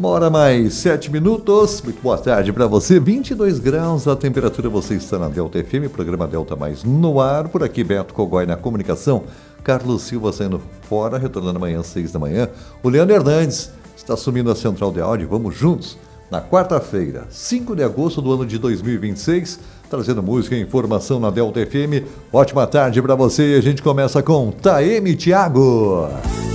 1h mais 7 minutos. Muito boa tarde para você. 22 graus a temperatura. Você está na Delta FM, programa Delta Mais no ar. Por aqui, Beto Cogói na comunicação. Carlos Silva saindo fora, retornando amanhã às 6 da manhã. O Leandro Hernandes está assumindo a central de áudio. Vamos juntos na quarta-feira, 5 de agosto do ano de 2026, trazendo música e informação na Delta FM. Ótima tarde para você e a gente começa com Taeme Thiago.